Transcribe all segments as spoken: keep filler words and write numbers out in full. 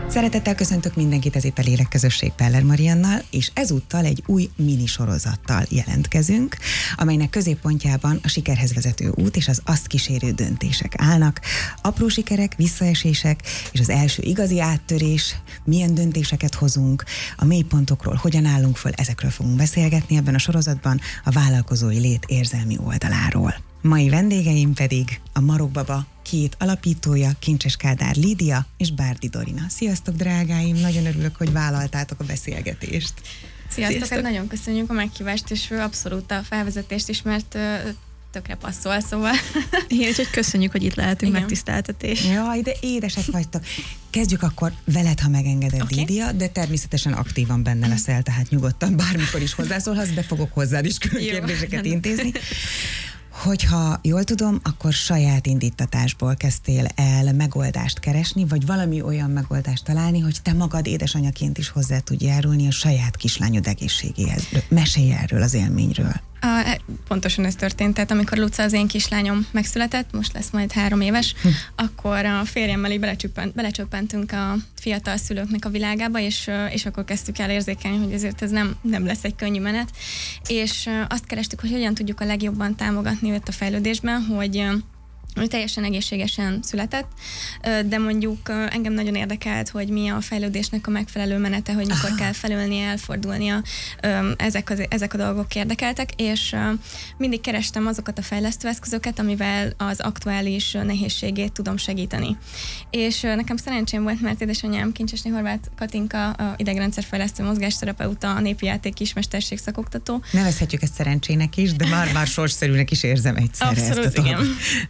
Szeretettel köszöntök mindenkit, ez itt a Lélekközösség Peller Mariannal, és ezúttal egy új minisorozattal jelentkezünk, amelynek középpontjában a sikerhez vezető út és az azt kísérő döntések állnak. Apró sikerek, visszaesések és az első igazi áttörés, milyen döntéseket hozunk, a mélypontokról hogyan állunk föl, ezekről fogunk beszélgetni ebben a sorozatban, a vállalkozói lét érzelmi oldaláról. Mai vendégeim pedig a Marokbaba két alapítója, Kincses Kádár Lídia és Bárdi Dorina. Sziasztok, drágáim! Nagyon örülök, hogy vállaltátok a beszélgetést. Sziasztok! Sziasztok. Hát nagyon köszönjük a meghívást, és abszolút a felvezetést is, mert tökre passzol, szóval. Igen, úgyhogy köszönjük, hogy itt lehetünk, megtiszteltetés. Jaj, de édesek vagytok. Kezdjük akkor veled, ha megengeded, okay. Lídia, de természetesen aktívan benne leszel, tehát nyugodtan bármikor is hozzászólhatsz, de fogok hozzád is külön kérdéseket intézni. Hogyha jól tudom, akkor saját indítatásból kezdtél el megoldást keresni, vagy valami olyan megoldást találni, hogy te magad édesanyaként is hozzá tudj járulni a saját kislányod egészségéhez. Mesélj erről az élményről. A, pontosan ez történt, tehát amikor Luca, az én kislányom megszületett, most lesz majd három éves, hm. akkor a férjemmel így belecsöppent, belecsöppentünk a fiatal szülőknek a világába, és, és akkor kezdtük el érzékelni, hogy ezért ez nem, nem lesz egy könnyű menet, és azt kerestük, hogy hogyan tudjuk a legjobban támogatni őt a fejlődésben, hogy ő teljesen egészségesen született, de mondjuk engem nagyon érdekelt, hogy mi a fejlődésnek a megfelelő menete, hogy mikor Aha. kell felülnie, elfordulnia, ezek, az, ezek a dolgok érdekeltek, és mindig kerestem azokat a fejlesztőeszközöket, amivel az aktuális nehézségét tudom segíteni. És nekem szerencsém volt, mert édesanyám Kincsesné Horváth Katinka, a idegrendszerfejlesztő mozgásterapeuta, a népi játék kismesterség szakoktató. Nevezhetjük ezt szerencsének is, de már-már sorszerűnek is érzem egyszerre. Abszolút, ezt a igen.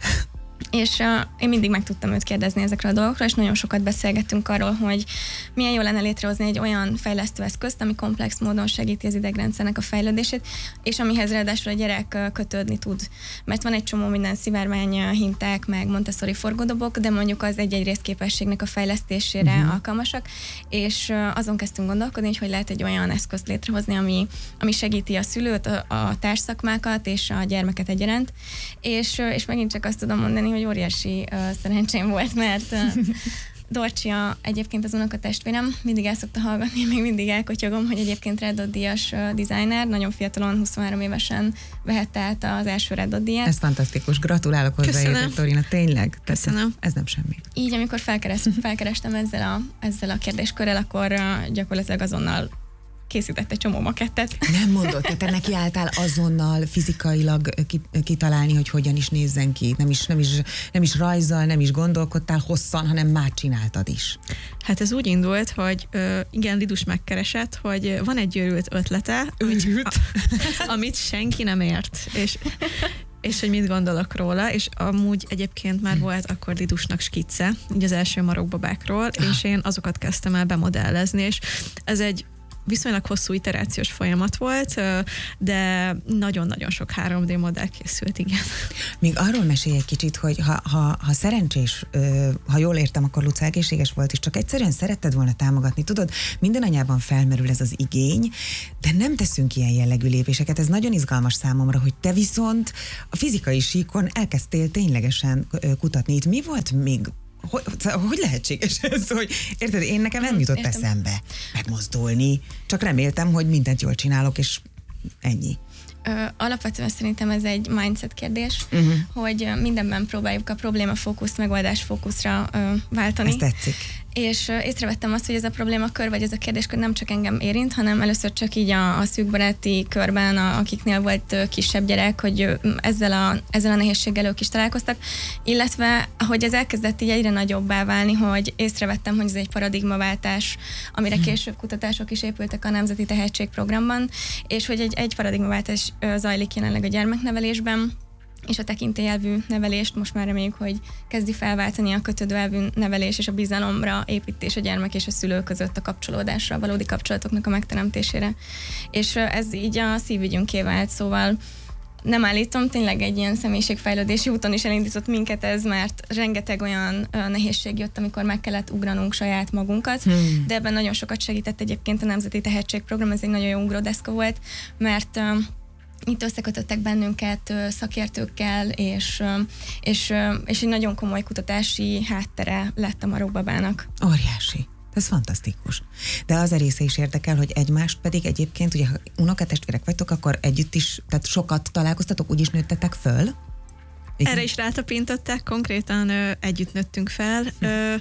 És uh, én mindig meg tudtam őt kérdezni ezekről a dolgokról, és nagyon sokat beszélgettünk arról, hogy milyen jó lenne létrehozni egy olyan fejlesztőeszközt, ami komplex módon segíti az idegrendszernek a fejlődését, és amihez ráadásul a gyerek uh, kötődni tud. Mert van egy csomó minden szivárvány uh, hinták, meg Montessori forgódobok, de mondjuk az egy-egy részképességnek a fejlesztésére uh-huh. alkalmasak, és uh, azon kezdtünk gondolkodni, hogy hogy lehet egy olyan eszközt létrehozni, ami, ami segíti a szülőt, a, a társszakmákat és a gyermeket egyaránt, és, uh, és megint csak azt tudom mondani, hogy óriási uh, szerencsém volt, mert uh, Dorcsia egyébként az unokatestvérem, mindig el szokta hallgatni, még mindig elkotyogom, hogy egyébként Red Dot díjas uh, designer, nagyon fiatalon, huszonhárom évesen vehette át az első Red Dot díjat. Ez fantasztikus, gratulálok hozzáértek, Dorina, tényleg. Köszönöm. Ez, ez nem semmi. Így, amikor felkeres, felkerestem ezzel a, ezzel a kérdéskörrel, akkor uh, gyakorlatilag azonnal készített egy csomó makettet. Nem mondod, te neki álltál azonnal fizikailag kitalálni, hogy hogyan is nézzen ki. Nem is, nem is, nem is rajzzal, nem is gondolkodtál hosszan, hanem már csináltad is. Hát ez úgy indult, hogy ö, igen, Lidus megkeresett, hogy van egy őrült ötlete, amit, a, amit senki nem ért. És és hogy mit gondolok róla, és amúgy egyébként már volt akkor Lidusnak skicce, így az első marokbabákról, és én azokat kezdtem el bemodellezni, és ez egy viszonylag hosszú iterációs folyamat volt, de nagyon-nagyon sok három dé modell készült, igen. Még arról mesélj egy kicsit, hogy ha, ha, ha szerencsés, ha jól értem, akkor Luca egészséges volt, és csak egyszerűen szeretted volna támogatni. Tudod, minden anyában felmerül ez az igény, de nem teszünk ilyen jellegű lépéseket. Ez nagyon izgalmas számomra, hogy te viszont a fizikai síkon elkezdtél ténylegesen kutatni. Itt mi volt még? Hogy, hogy lehetséges ez, hogy érted, én nekem nem jutott Értem. eszembe megmozdulni, csak reméltem, hogy mindent jól csinálok, és ennyi. Ö, alapvetően szerintem ez egy mindset kérdés, uh-huh. hogy mindenben próbáljuk a probléma fókuszt megoldás fókuszra ö, váltani. Ez tetszik. És uh, észrevettem azt, hogy ez a problémakör, vagy ez a kérdéskör nem csak engem érint, hanem először csak így a, a szűkbaráti körben, a, akiknél volt uh, kisebb gyerek, hogy uh, ezzel, a, ezzel a nehézséggel ők is találkoztak, illetve ahogy ez elkezdett így egyre nagyobbá válni, hogy észrevettem, hogy ez egy paradigmaváltás, amire hmm. később kutatások is épültek a Nemzeti Tehetségprogramban, és hogy egy, egy paradigmaváltás uh, zajlik jelenleg a gyermeknevelésben, és a tekintélyelvű nevelést most már reméljük, hogy kezdi felváltani a kötődőelvű nevelés és a bizalomra építés a gyermek és a szülő között a kapcsolódásra, a valódi kapcsolatoknak a megteremtésére. És ez így a szívügyünké vált, szóval nem állítom, tényleg egy ilyen személyiségfejlődési úton is elindított minket ez, mert rengeteg olyan nehézség jött, amikor meg kellett ugranunk saját magunkat, hmm. de ebben nagyon sokat segített egyébként a Nemzeti Tehetségprogram, ez egy nagyon jó ugródeszka volt, mert itt összekötöttek bennünket szakértőkkel, és, és, és egy nagyon komoly kutatási háttere lett a marokbabának. Óriási. Ez fantasztikus. De az a része is érdekel, hogy egymást pedig egyébként, ugye ha unokatestvérek vagytok, akkor együtt is, tehát sokat találkoztatok, úgy is nőttetek föl? Igen. Erre is rátapintották, konkrétan ö, együtt nőttünk fel. Ö,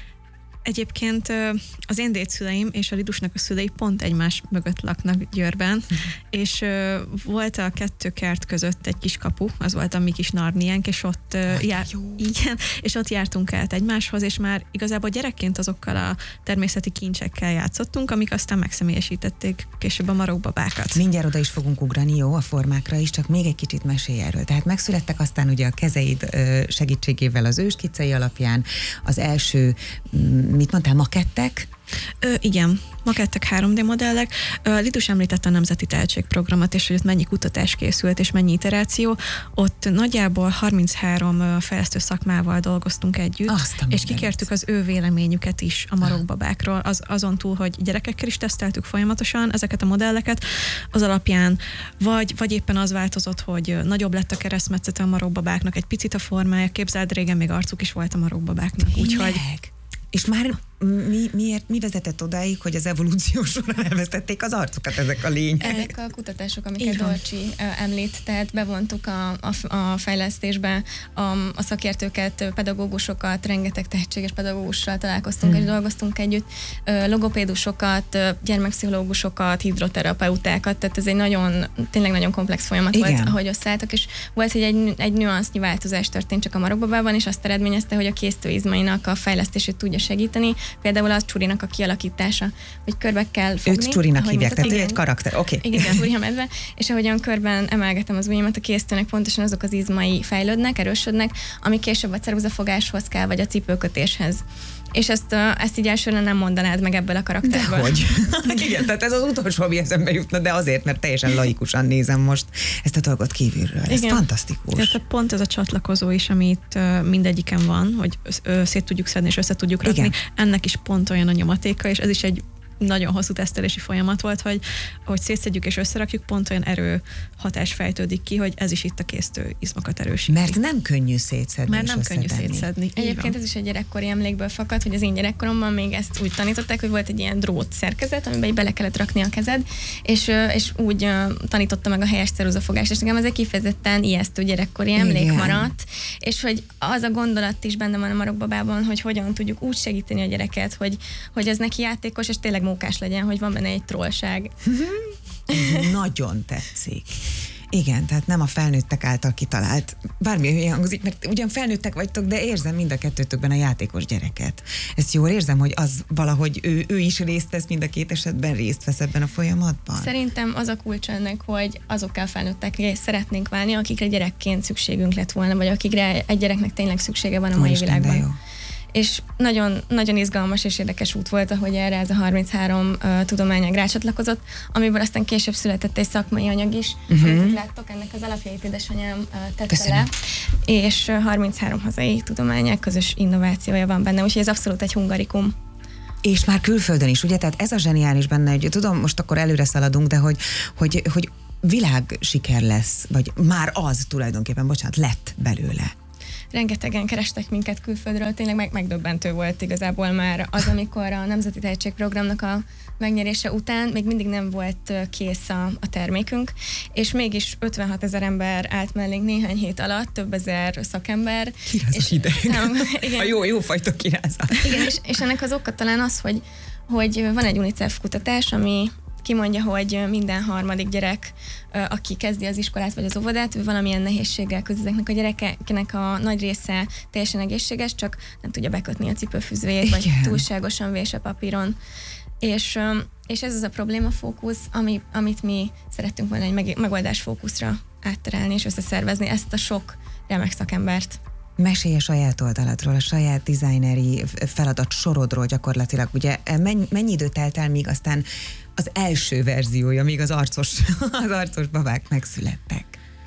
Egyébként az én dédszüleim és a Lidusnak a szülei pont egymás mögött laknak Győrben, uh-huh. és uh, volt a kettő kert között egy kis kapu, az volt a mi kis Narniánk, és ott, uh, jár, igen, és ott jártunk át egymáshoz, és már igazából gyerekként azokkal a természeti kincsekkel játszottunk, amik aztán megszemélyesítették később a marokbabákat. Mindjárt oda is fogunk ugrani, jó, a formákra is, csak még egy kicsit mesélj erről. Tehát megszülettek aztán ugye a kezeid segítségével az őskicei alapján, az első mit mondtál, makettek? Ö, igen, makettek, három dé modellek. Ö, Lidus említette a Nemzeti Tehetségprogramot, és hogy ott mennyi kutatás készült, és mennyi iteráció. Ott nagyjából harminchárom fejlesztő szakmával dolgoztunk együtt, Aztán és kikértük az ő véleményüket is a marokbabákról. Az, azon túl, hogy gyerekekkel is teszteltük folyamatosan ezeket a modelleket, az alapján vagy, vagy éppen az változott, hogy nagyobb lett a keresztmetszete a marokbabáknak, egy picit a formája, képzeld, régen még arcuk is volt a marokbabáknak. Úgyhogy és már mi, miért, mi vezetett odáig, hogy az evolúció során elvesztették az arcukat ezek a lények? Ezek a kutatások, amiket Dolcsi uh, említ, tehát bevontuk a, a, a fejlesztésbe a, a szakértőket, pedagógusokat, rengeteg tehetséges pedagógussal találkoztunk hmm. és dolgoztunk együtt, uh, logopédusokat, uh, gyermekpszichológusokat, hidroterapeutákat, tehát ez egy nagyon, tényleg nagyon komplex folyamat Igen. volt, ahogy összeálltak, és volt, hogy egy, egy nüansznyi változás történt csak a marokbabában, és azt eredményezte, hogy a késztőizmainak a fejlesztését tudja segíteni, például az csurinak a kialakítása, hogy körbe kell fogni. Őt csurinak hívják, tehát ő egy karakter, oké. Okay. Igen, csuri a medve, és ahogyan körben emelgetem az ujjamat, a késztőnek pontosan azok az izmai fejlődnek, erősödnek, ami később a ceruzafogáshoz kell, vagy a cipőkötéshez. És ezt, ezt így elsőre nem mondanád meg ebből a karakterből. Dehogy. Igen, tehát ez az utolsó, ami eszembe jutna, de azért, mert teljesen laikusan nézem most ezt a dolgot kívülről. Ez Igen. fantasztikus. Tehát pont ez a csatlakozó is, amit mindegyiken van, hogy szét tudjuk szedni és össze tudjuk rakni. Igen. Ennek is pont olyan a nyomatéka, és ez is egy nagyon hosszú tesztelési folyamat volt, hogy, hogy szétszedjük és összerakjuk, pont olyan erő hatás fejtődik ki, hogy ez is itt a késztő izmokat erősíti. Mert nem könnyű szétszedni. Mert nem könnyű szétszedni. Egyébként ez is egy gyerekkori emlékből fakad, hogy az én gyerekkoromban még ezt úgy tanították, hogy volt egy ilyen drót szerkezet, amiben bele kellett rakni a kezed, és, és úgy tanította meg a helyes ceruzafogást, és nekem ez egy kifejezetten ijesztő gyerekkori emlék Igen. maradt, és hogy az a gondolat is benne van a marokbabában, hogy hogyan tudjuk úgy segíteni a gyereket, hogy, hogy ez neki játékos, és tényleg mókás legyen, hogy van benne egy trollság. Ez nagyon tetszik. Igen, tehát nem a felnőttek által kitalált, bármi olyan hangzik, mert ugyan felnőttek vagytok, de érzem mind a kettőtökben a játékos gyereket. Ezt jól érzem, hogy az valahogy ő, ő is részt vesz, mind a két esetben részt vesz ebben a folyamatban? Szerintem az a kulcs ennek, hogy azokká felnőttekre szeretnénk válni, akikre gyerekként szükségünk lett volna, vagy akikre egy gyereknek tényleg szüksége van a mai Isten, világban. És nagyon, nagyon izgalmas és érdekes út volt, ahogy erre ez a harminchárom uh, tudományág rácsatlakozott, amiből aztán később született egy szakmai anyag is, uh-huh. amit láttok, ennek az alapjait édesanyám uh, tette Köszönöm. le, és uh, harminchárom hazai tudományág közös innovációja van benne, úgyhogy ez abszolút egy hungarikum. És már külföldön is, ugye? Tehát ez a zseniális benne, hogy tudom, most akkor előre szaladunk, de hogy, hogy, hogy világsiker lesz, vagy már az tulajdonképpen, bocsánat, lett belőle. Rengetegen kerestek minket külföldről, tényleg meg, megdöbbentő volt igazából már az, amikor a Nemzeti Tehetségprogramnak a megnyerése után még mindig nem volt kész a, a termékünk, és mégis ötvenhat ezer ember állt mellénk néhány hét alatt, több ezer szakember. Kiráz a hideg. A jó, jó fajta kirázat. Igen, és, és ennek az oka talán az, hogy, hogy van egy UNICEF kutatás, ami kimondja, hogy minden harmadik gyerek, aki kezdi az iskolát vagy az óvodát, ő valamilyen nehézséggel küzd. Ezeknek a gyerekeknek a nagy része teljesen egészséges, csak nem tudja bekötni a cipőfüzvéjét, vagy túlságosan vés a papíron. És, és ez az a problémafókusz, ami, amit mi szerettünk volna egy megoldásfókuszra átterelni és összeszervezni ezt a sok remek szakembert. Mesélj a saját oldalatról, a saját designeri feladat sorodról gyakorlatilag. Ugye mennyi, mennyi idő telt el, míg aztán az első verziója, míg az arcos, az arcos babák megszülettek?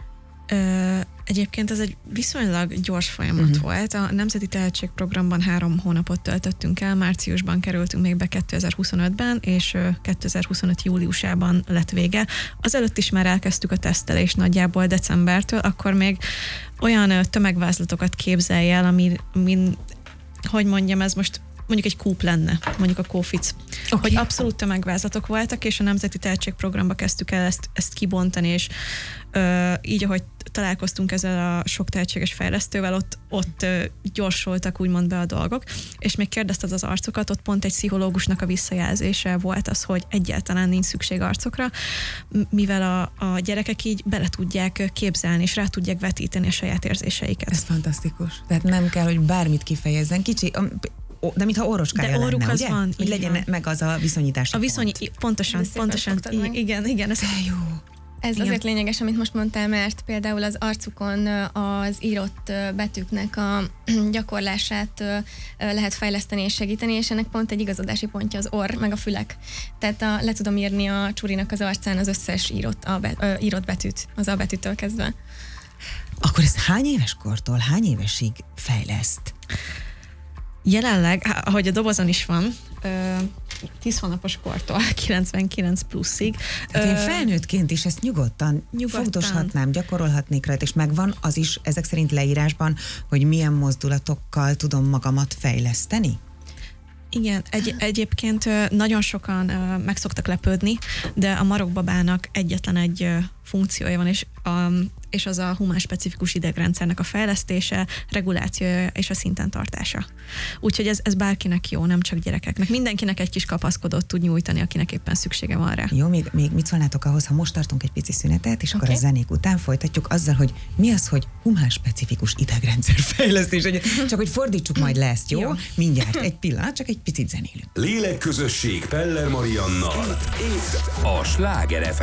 Ö, egyébként ez egy viszonylag gyors folyamat uh-huh. volt. A Nemzeti Tehetségprogramban három hónapot töltöttünk el, márciusban kerültünk még be kétezer-huszonötben, és kétezer-huszonöt júliusában lett vége. Azelőtt is már elkezdtük a tesztelést nagyjából decembertől, akkor még olyan tömegvázlatokat képzelj el, ami, amin, hogy mondjam, ez most mondjuk egy kúp lenne, mondjuk a Kófic, okay. hogy abszolút tömegvázatok voltak, és a Nemzeti Tehetségprogramba kezdtük el ezt, ezt kibontani, és ö, így, ahogy találkoztunk ezzel a sok tehetséges fejlesztővel, ott, ott ö, gyorsultak úgymond be a dolgok, és még kérdezted az arcokat, ott pont egy pszichológusnak a visszajelzése volt az, hogy egyáltalán nincs szükség arcokra, mivel a, a gyerekek így bele tudják képzelni, és rá tudják vetíteni a saját érzéseiket. Ez fantasztikus. Tehát nem kell, hogy bármit kifejezzen. Kicsi, de mintha orroskája de lenne, az ugye? van, hogy legyen van. Meg az a viszonyítási A viszony, pont. pontosan, pontosan. I- igen, igen. Ez jó. Ez igen. azért lényeges, amit most mondtál, mert például az arcukon az írott betűknek a gyakorlását lehet fejleszteni és segíteni, és ennek pont egy igazodási pontja az orr, meg a fülek. Tehát a, le tudom írni a Csurinak az arcán az összes írott, a be, ö, írott betűt, az A betűtől kezdve. Akkor ez hány éves kortól, hány évesig fejleszt? Jelenleg, ahogy a dobozon is van, tíz hónapos kortól kilencvenkilenc pluszig. Tehát én felnőttként is ezt nyugodtan, nyugodtan fogdoshatnám, gyakorolhatnék rajta, és megvan az is ezek szerint leírásban, hogy milyen mozdulatokkal tudom magamat fejleszteni? Igen, egy, egyébként nagyon sokan meg szoktak lepődni, de a marokbabának egyetlen egy funkciója van, és, a, és az a humán specifikus idegrendszernek a fejlesztése, regulációja és a szinten tartása. Úgyhogy ez, ez bárkinek jó, nem csak gyerekeknek. Mindenkinek egy kis kapaszkodót tud nyújtani, akinek éppen szüksége van rá. Jó, még, még mit szólnátok ahhoz, ha most tartunk egy pici szünetet, és okay. akkor a zenék után folytatjuk azzal, hogy mi az, hogy humán specifikus idegrendszer fejlesztés. Csak hogy fordítsuk majd le ezt, jó? jó? Mindjárt, egy pillanat, csak egy picit zenélünk. Lélekközösség Peller Mariannal. Itt a Sláger ef em.